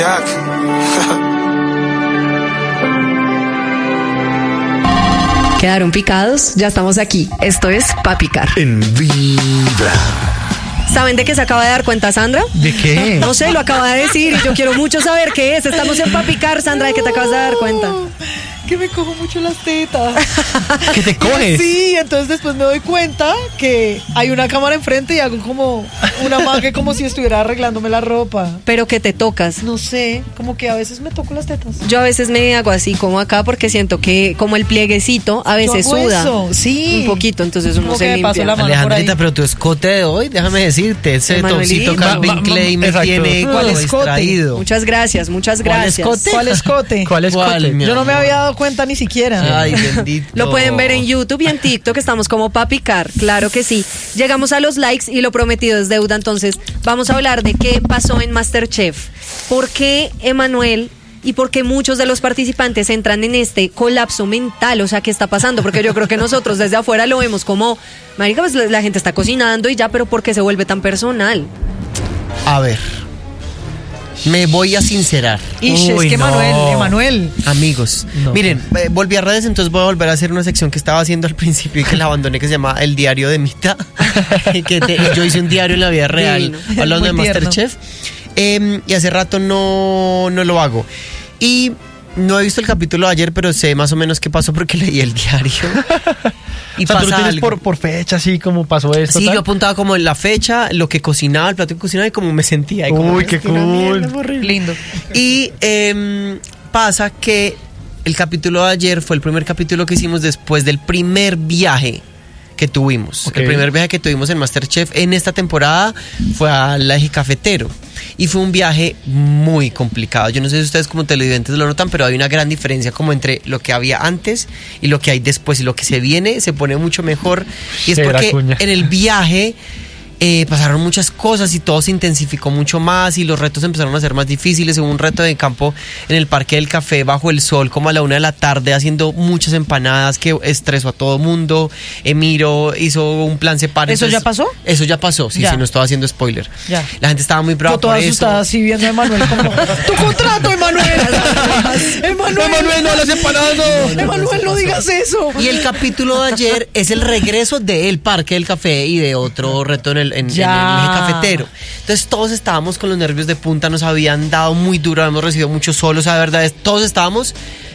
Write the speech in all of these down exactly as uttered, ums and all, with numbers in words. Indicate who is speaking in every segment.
Speaker 1: ¿Quedaron picados? Ya estamos aquí. Esto es Pa' Picar.
Speaker 2: En Vibra.
Speaker 1: ¿Saben de qué se acaba de dar cuenta Sandra?
Speaker 3: ¿De qué?
Speaker 1: No sé, lo acaba de decir y yo quiero mucho saber qué es. Estamos en Pa' Picar, Sandra, ¿de qué te acabas de dar cuenta?
Speaker 4: Que me cojo mucho las tetas.
Speaker 3: ¿Que te coges?
Speaker 4: Sí, entonces después me doy cuenta que hay una cámara enfrente y hago como una magia como si estuviera arreglándome la ropa.
Speaker 1: Pero que te tocas.
Speaker 4: No sé, como que a veces me toco las tetas.
Speaker 1: Yo a veces me hago así como acá porque siento que como el plieguecito a veces
Speaker 4: Yo hago
Speaker 1: suda
Speaker 4: eso, sí.
Speaker 1: un poquito, entonces uno
Speaker 4: Como
Speaker 1: se
Speaker 4: que me paso
Speaker 1: limpia.
Speaker 4: la mano por
Speaker 3: Alejandrita,
Speaker 4: ahí.
Speaker 3: pero tu escote de hoy, déjame decirte, ese
Speaker 1: Emanuelito.
Speaker 3: topsito Calvin
Speaker 5: Ma- ma-
Speaker 3: Klein me
Speaker 5: exacto.
Speaker 3: tiene
Speaker 4: ¿Cuál
Speaker 3: como
Speaker 4: escote?
Speaker 3: distraído.
Speaker 1: Muchas gracias, muchas
Speaker 3: ¿Cuál
Speaker 1: gracias.
Speaker 3: escote?
Speaker 4: ¿Cuál escote?
Speaker 5: ¿Cuál es
Speaker 3: ¿Cuál,
Speaker 5: Cote?
Speaker 3: mi
Speaker 4: Yo no me
Speaker 3: amor?
Speaker 4: había dado cuenta ni siquiera.
Speaker 3: Ay, bendito.
Speaker 1: Lo pueden ver en YouTube y en TikTok, estamos como Pa' Picar, claro que sí. Llegamos a los likes y lo prometido es deuda, entonces vamos a hablar de qué pasó en MasterChef. ¿Por qué Emanuel y por qué muchos de los participantes entran en este colapso mental? O sea, ¿qué está pasando? Porque yo creo que nosotros desde afuera lo vemos como, marica, pues la gente está cocinando y ya, pero ¿por qué se vuelve tan personal?
Speaker 3: A ver, me voy a sincerar.
Speaker 4: Ish,
Speaker 5: Uy,
Speaker 4: es que
Speaker 5: no.
Speaker 4: Emanuel, Emanuel.
Speaker 3: Amigos,
Speaker 5: No.
Speaker 3: miren, eh, volví a redes, entonces voy a volver a hacer una sección que estaba haciendo al principio y que la abandoné, que se llama El Diario de Mita. que te- yo hice un diario en la vida real,
Speaker 1: Divino.
Speaker 3: hablando de
Speaker 4: Muy tierno.
Speaker 3: Masterchef. Eh, y hace rato no, no lo hago. Y no he visto el capítulo de ayer, pero sé más o menos qué pasó porque leí el diario. Y
Speaker 5: O sea, tú lo
Speaker 3: pasa
Speaker 5: tienes
Speaker 3: algo.
Speaker 5: por, por fecha, así como pasó esto.
Speaker 3: Sí,
Speaker 5: tal.
Speaker 3: yo apuntaba como en la fecha, lo que cocinaba, el plato que cocinaba y cómo me sentía. Y como,
Speaker 5: Uy,
Speaker 3: es
Speaker 5: qué
Speaker 3: que una mierda,
Speaker 5: cool.
Speaker 3: fue horrible.
Speaker 4: Lindo.
Speaker 3: Y eh, pasa que el capítulo de ayer fue el primer capítulo que hicimos después del primer viaje que tuvimos.
Speaker 5: Ok.
Speaker 3: El primer viaje que tuvimos en MasterChef en esta temporada fue al eje cafetero. Y fue un viaje muy complicado. Yo no sé si ustedes como televidentes lo notan, pero hay una gran diferencia como entre lo que había antes y lo que hay después. Y lo que se viene se pone mucho mejor. Y es
Speaker 5: Severa
Speaker 3: porque
Speaker 5: cuña.
Speaker 3: en el viaje eh, pasaron muchas cosas y todo se intensificó mucho más y los retos empezaron a ser más difíciles. Hubo un reto de campo en el Parque del Café bajo el sol como a la una de la tarde haciendo muchas empanadas que estresó a todo mundo. Emiro hizo un plan separado.
Speaker 4: ¿Eso ya pasó?
Speaker 3: Eso ya pasó, sí,
Speaker 4: Ya.
Speaker 3: sí, no estaba haciendo spoiler.
Speaker 4: Ya.
Speaker 3: La gente estaba muy brava
Speaker 4: Yo toda
Speaker 3: por eso.
Speaker 4: asustada así viendo a Emanuel como ¡tu contrato, Emanuel! ¡Emanuel!
Speaker 5: Emanuel, no las empanadas, no.
Speaker 4: ¡Emanuel, no digas eso!
Speaker 3: Y el capítulo de ayer es el regreso del Parque del Café y de otro reto en el, en, en el
Speaker 4: Ya.
Speaker 3: eje cafetero. Entonces todos estábamos con los nervios de punta, nos habían dado muy duro, habíamos recibido muchos solos, la verdad es, todos estábamos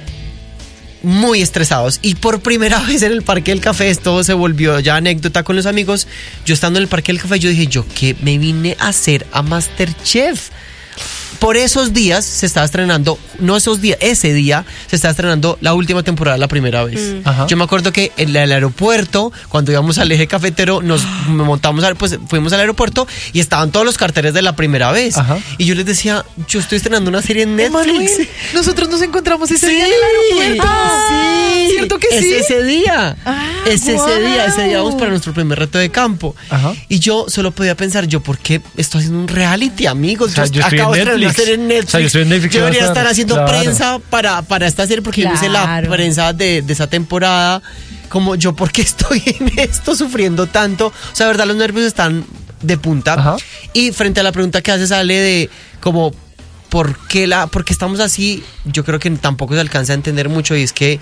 Speaker 3: muy estresados. Y por primera vez en el Parque del Café, esto se volvió ya anécdota con los amigos. Yo estando en el Parque del Café, yo dije, ¿yo qué me vine a hacer a MasterChef? Por esos días se estaba estrenando, no esos días, ese día se estaba estrenando la última temporada la primera vez.
Speaker 5: Mm. Ajá.
Speaker 3: Yo me acuerdo que en el aeropuerto, cuando íbamos al eje cafetero, nos montamos, a- pues fuimos al aeropuerto y estaban todos los carteles de la primera vez.
Speaker 5: Ajá.
Speaker 3: Y yo les decía, yo estoy estrenando una serie en Netflix.
Speaker 4: Emanuel, nosotros nos encontramos ese
Speaker 3: Sí,
Speaker 4: día en el aeropuerto.
Speaker 3: sí.
Speaker 4: ¿Cierto que
Speaker 3: es
Speaker 4: sí?
Speaker 3: ese día.
Speaker 4: Ah,
Speaker 3: es ese
Speaker 4: guau.
Speaker 3: día. Ese día vamos para nuestro primer reto de campo.
Speaker 5: Ajá.
Speaker 3: Y yo solo podía pensar, yo, ¿por qué estoy haciendo un reality, amigos?
Speaker 5: O sea, yo estoy
Speaker 3: acabo
Speaker 5: en
Speaker 3: de estrenar una
Speaker 5: Netflix.
Speaker 3: serie en Netflix.
Speaker 5: O sea, yo estoy en Netflix,
Speaker 3: Yo
Speaker 5: ¿qué
Speaker 3: debería
Speaker 5: vas a
Speaker 3: estar
Speaker 5: hacer?
Speaker 3: haciendo
Speaker 5: Claro.
Speaker 3: prensa para, para esta serie porque yo hice la
Speaker 4: Claro.
Speaker 3: prensa de, de esa temporada. Como yo, ¿por qué estoy en esto sufriendo tanto? O sea, de verdad, los nervios están de punta.
Speaker 5: Ajá.
Speaker 3: Y frente a la pregunta que hace sale de como ¿por qué, la, por qué estamos así? Yo creo que tampoco se alcanza a entender mucho y es que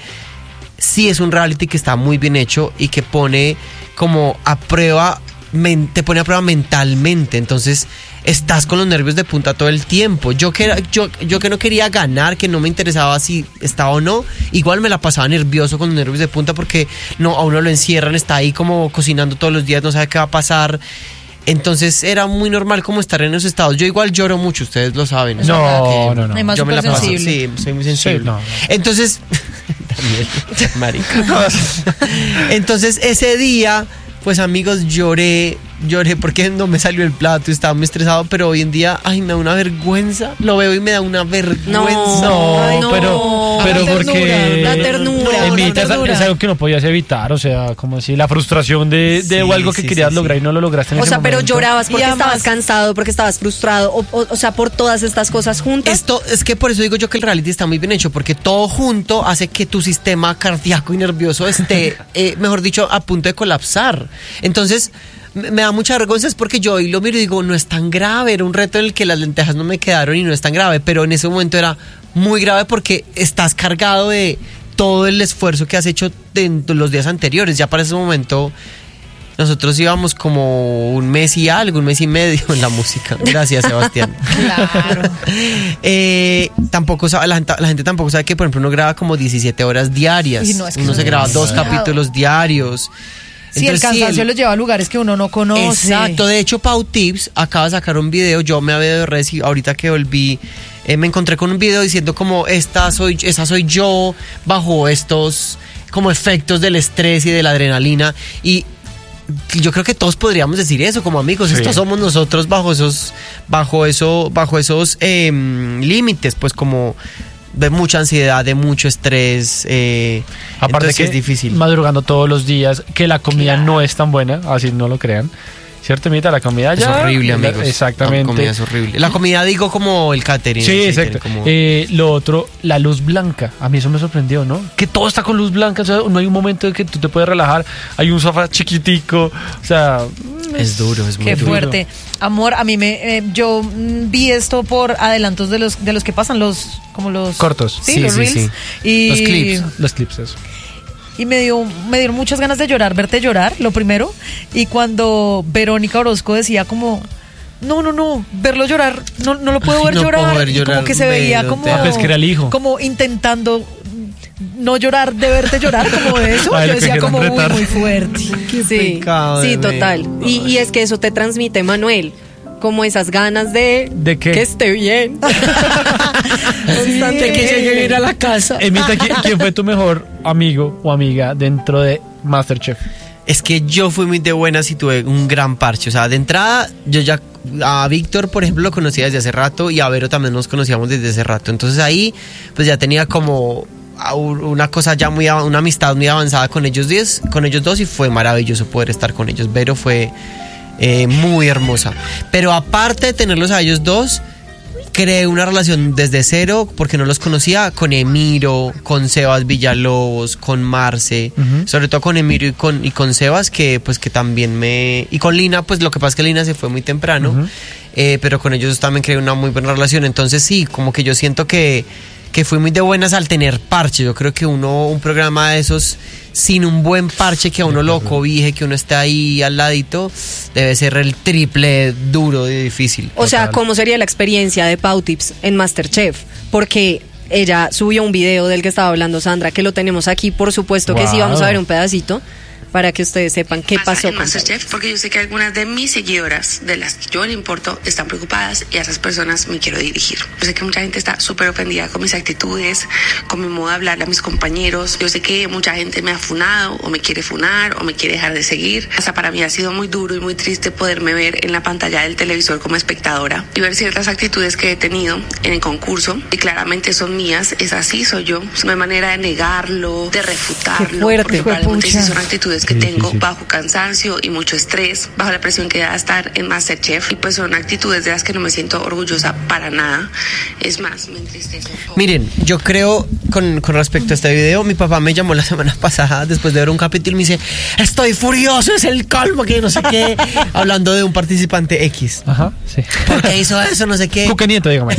Speaker 3: sí es un reality que está muy bien hecho y que pone como a prueba, men- te pone a prueba mentalmente, entonces estás con los nervios de punta todo el tiempo. Yo que, era- yo, yo que no quería ganar, que no me interesaba si estaba o no, igual me la pasaba nervioso con los nervios de punta porque no, a uno lo encierran, está ahí como cocinando todos los días, no sabe qué va a pasar. Entonces era muy normal como estar en esos estados. Yo igual lloro mucho, ustedes lo saben. o sea,
Speaker 5: No,
Speaker 3: que
Speaker 5: no, no.
Speaker 4: Además,
Speaker 3: yo me la
Speaker 4: súper
Speaker 3: paso,
Speaker 4: sensible.
Speaker 3: sí, soy muy sensible.
Speaker 5: Sí, no, no.
Speaker 3: Entonces, Daniel, marica. Entonces ese día, pues amigos, lloré, lloré porque no me salió el plato, estaba muy estresado, pero hoy en día, ay, me da una vergüenza. Lo veo y me da una vergüenza.
Speaker 5: No,
Speaker 1: Ay, no.
Speaker 5: pero,
Speaker 1: La
Speaker 5: pero
Speaker 1: ternura,
Speaker 5: porque
Speaker 1: la ternura,
Speaker 5: en
Speaker 1: la
Speaker 5: mí es,
Speaker 1: ternura.
Speaker 5: es algo que no podías evitar, o sea, como así, la frustración de, de
Speaker 3: Sí,
Speaker 5: algo que
Speaker 3: sí,
Speaker 5: querías
Speaker 3: sí,
Speaker 5: lograr
Speaker 3: sí.
Speaker 5: y no lo lograste en
Speaker 1: O
Speaker 5: ese
Speaker 1: sea, pero
Speaker 5: momento.
Speaker 1: llorabas porque
Speaker 4: Y además-
Speaker 1: estabas cansado, porque estabas frustrado, o, o, o sea, por todas estas cosas juntas.
Speaker 3: Esto es que por eso digo yo que el reality está muy bien hecho, porque todo junto hace que tu sistema cardíaco y nervioso esté, eh, mejor dicho, a punto de colapsar. Entonces, me, me da mucha vergüenza, es porque yo hoy lo miro y digo, no es tan grave, era un reto en el que las lentejas no me quedaron y no es tan grave, pero en ese momento era muy grave porque estás cargado de todo el esfuerzo que has hecho de los días anteriores. Ya para ese momento nosotros íbamos como un mes y algo, un mes y medio en la música. Gracias, Sebastián.
Speaker 4: Claro.
Speaker 3: eh, tampoco sabe, la, gente, la gente tampoco sabe que, por ejemplo, uno graba como diecisiete horas diarias.
Speaker 4: Y no, es que
Speaker 3: uno
Speaker 4: no
Speaker 3: se
Speaker 4: es
Speaker 3: graba dos
Speaker 4: demasiado.
Speaker 3: capítulos diarios.
Speaker 4: Sí, el
Speaker 3: Entonces, sí,
Speaker 4: cansancio
Speaker 3: el-
Speaker 4: lo lleva a lugares que uno no conoce.
Speaker 3: Exacto, de hecho Pau Tips acaba de sacar un video, yo me había de redes y ahorita que volví eh, me encontré con un video diciendo como esta soy, esa soy yo bajo estos como efectos del estrés y de la adrenalina, y yo creo que todos podríamos decir eso como amigos,
Speaker 5: Sí.
Speaker 3: estos somos nosotros bajo esos, bajo eso, bajo esos eh, límites, pues como de mucha ansiedad, de mucho estrés, eh,
Speaker 5: Aparte
Speaker 3: entonces
Speaker 5: que
Speaker 3: es difícil.
Speaker 5: madrugando todos los días, que la comida
Speaker 4: Claro.
Speaker 5: no es tan buena, así no lo crean. ¿Cierto, Mita? La comida
Speaker 3: Es
Speaker 5: ya...
Speaker 3: horrible, amigos.
Speaker 5: Exactamente.
Speaker 3: La comida es horrible. La comida, digo, como el catering.
Speaker 5: Sí,
Speaker 3: el
Speaker 5: exacto.
Speaker 3: catering, como-
Speaker 5: Eh, lo otro, la luz blanca. A mí eso me sorprendió, ¿no? Que todo está con luz blanca. O sea, no hay un momento en que tú te puedes relajar. Hay un sofá chiquitico. O sea,
Speaker 3: Es duro, es muy
Speaker 4: Qué
Speaker 3: duro.
Speaker 4: fuerte. Amor, a mí me eh, yo mm, vi esto por adelantos de los de los que pasan los como los
Speaker 5: Cortos.
Speaker 4: Sí,
Speaker 3: Sí,
Speaker 4: los
Speaker 3: sí,
Speaker 4: reels.
Speaker 3: sí.
Speaker 4: Y,
Speaker 3: Los clips.
Speaker 5: los clips, eso.
Speaker 4: Y me dio me dieron muchas ganas de llorar, verte llorar, lo primero. Y cuando Verónica Orozco decía como no, no, no, verlo llorar, no, no lo puedo
Speaker 3: Ay,
Speaker 4: ver
Speaker 3: no
Speaker 4: llorar.
Speaker 3: puedo ver
Speaker 4: Y
Speaker 3: llorar,
Speaker 4: como que se veía
Speaker 3: Vero,
Speaker 4: como
Speaker 3: te-
Speaker 5: Ah, pues que era el hijo.
Speaker 4: como intentando no llorar de verte llorar, como de eso.
Speaker 5: Ay,
Speaker 4: Yo
Speaker 5: lo que
Speaker 4: decía
Speaker 5: quieran
Speaker 4: como uy,
Speaker 5: retar.
Speaker 4: muy fuerte.
Speaker 1: Sí,
Speaker 3: pecado
Speaker 1: sí,
Speaker 3: de
Speaker 1: total.
Speaker 3: Mel.
Speaker 1: Y, y es que eso te transmite, Manuel, como esas ganas de,
Speaker 5: ¿De qué?
Speaker 1: que esté bien.
Speaker 4: De que llegue bien a la
Speaker 1: casa.
Speaker 5: Emita, ¿quién, quién fue tu mejor amigo o amiga dentro de MasterChef?
Speaker 3: Es que yo fui muy de buenas y tuve un gran parche. O sea, de entrada, yo ya a Víctor, por ejemplo, lo conocía desde hace rato y a Vero también nos conocíamos desde hace rato. Entonces ahí, pues ya tenía como a- una cosa ya muy, av- una amistad muy avanzada con ellos diez, con ellos dos, y fue maravilloso poder estar con ellos. Vero fue eh, muy hermosa. Pero aparte de tenerlos a ellos dos, creé una relación desde cero porque no los conocía con Emiro, con Sebas Villalobos, con Marce,
Speaker 5: Ujú.
Speaker 3: sobre todo con Emiro y con, y con Sebas, que pues que también me... Y con Lina, pues lo que pasa es que Lina se fue muy temprano,
Speaker 5: Ujú.
Speaker 3: eh, pero con ellos también creé una muy buena relación. Entonces sí, como que yo siento que, que fui muy de buenas al tener parche. Yo creo que uno, un programa de esos sin un buen parche que a uno lo cobije, que uno esté ahí al ladito, debe ser el triple duro y difícil.
Speaker 1: O sea,
Speaker 5: Total.
Speaker 1: ¿cómo sería la experiencia de Pau Tips en MasterChef? Porque ella subió un video del que estaba hablando Sandra, que lo tenemos aquí, por supuesto que sí,
Speaker 5: Wow.
Speaker 1: vamos a ver un pedacito para que ustedes sepan qué
Speaker 6: pasa
Speaker 1: pasó
Speaker 6: en
Speaker 1: con
Speaker 6: MasterChef, porque yo sé que algunas de mis seguidoras, de las que yo le importo, están preocupadas y a esas personas me quiero dirigir. Yo sé que mucha gente está súper ofendida con mis actitudes, con mi modo de hablarle a mis compañeros. Yo sé que mucha gente me ha funado o me quiere funar o me quiere dejar de seguir. Hasta para mí ha sido muy duro y muy triste poderme ver en la pantalla del televisor como espectadora y ver ciertas actitudes que he tenido en el concurso y claramente son mías, es así, soy yo. No hay manera de negarlo, de refutarlo,
Speaker 4: Qué fuerte,
Speaker 6: porque probablemente sí
Speaker 4: juepucha.
Speaker 6: son actitudes que
Speaker 5: Sí,
Speaker 6: tengo
Speaker 5: sí, sí.
Speaker 6: bajo cansancio y mucho estrés, bajo la presión que da estar en MasterChef, y pues son actitudes de las que no me siento orgullosa para nada. Es más, me entristece un poco.
Speaker 3: Miren, yo creo, con, con respecto a este video, mi papá me llamó la semana pasada después de ver un capítulo y me dice, estoy furioso, es el calmo, que no sé qué, hablando de un participante X.
Speaker 5: Ajá, sí.
Speaker 3: ¿Por qué hizo eso? No sé qué.
Speaker 5: Cuca Nieto, dígame.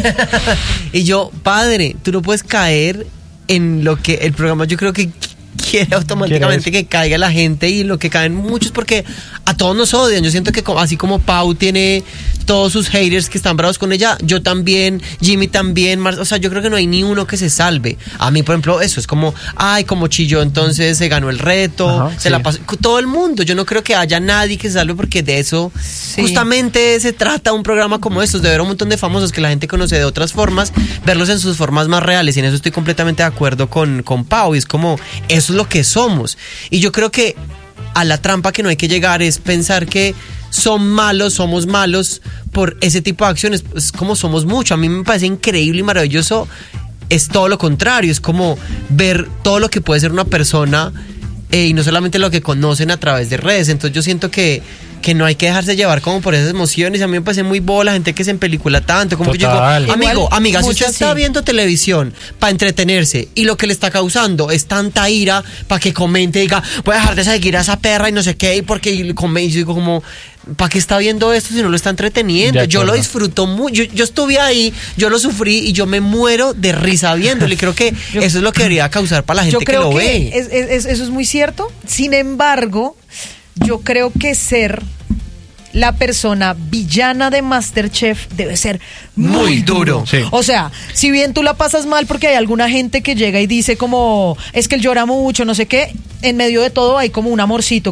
Speaker 3: Y yo, padre, tú no puedes caer en lo que el programa yo creo que quiere automáticamente
Speaker 5: ¿Quiere
Speaker 3: que caiga la gente, y lo que caen muchos porque a todos nos odian. Yo siento que co- así como Pau tiene todos sus haters que están bravos con ella, yo también, Jimmy también, Mar- o sea, yo creo que no hay ni uno que se salve. A mí, por ejemplo, eso es como, ay, como chilló, entonces se ganó el reto,
Speaker 5: Ajá,
Speaker 3: se
Speaker 5: sí.
Speaker 3: la pasó, todo el mundo. Yo no creo que haya nadie que se salve, porque de eso
Speaker 4: Sí.
Speaker 3: justamente se trata un programa como estos, de ver un montón de famosos que la gente conoce de otras formas, verlos en sus formas más reales, y en eso estoy completamente de acuerdo con, con Pau, y es como, eso es lo que somos. Y yo creo que a la trampa que no hay que llegar es pensar que son malos, somos malos por ese tipo de acciones. Es como somos mucho. A mí me parece increíble y maravilloso. Es todo lo contrario, es como ver todo lo que puede ser una persona, eh, y no solamente lo que conocen a través de redes. Entonces yo siento que que no hay que dejarse llevar como por esas emociones. A mí me parece muy boba la gente que se empelicula tanto, como
Speaker 5: Total.
Speaker 3: que yo digo, amigo,
Speaker 4: Igual,
Speaker 3: amiga, si usted
Speaker 4: muchas
Speaker 3: está
Speaker 4: sí.
Speaker 3: viendo televisión para entretenerse y lo que le está causando es tanta ira para que comente y diga, voy a dejar de seguir a esa perra y no sé qué, y porque y come, y yo digo como, ¿para qué está viendo esto si no lo está entreteniendo?
Speaker 5: De
Speaker 3: Yo lo
Speaker 5: acuerdo.
Speaker 3: disfruto mucho, yo, yo estuve ahí, yo lo sufrí y yo me muero de risa viéndolo y creo que
Speaker 4: Yo-
Speaker 3: eso es lo que debería causar para la gente
Speaker 4: Yo creo
Speaker 3: que lo
Speaker 4: que,
Speaker 3: ve.
Speaker 4: es- es- es- eso es muy cierto. Sin embargo, yo creo que ser la persona villana de MasterChef debe ser muy,
Speaker 3: Muy duro.
Speaker 4: duro.
Speaker 5: Sí.
Speaker 4: O sea, si bien tú la pasas mal porque hay alguna gente que llega y dice como, es que él llora mucho, no sé qué, en medio de todo hay como un amorcito